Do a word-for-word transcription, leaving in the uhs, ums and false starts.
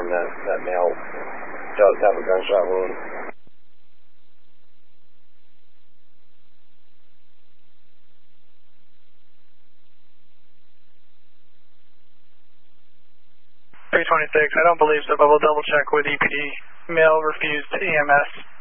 confirm that that male does have a gunshot wound. three twenty-six, I don't believe so, but we'll double check with E P D. Male refused E M S.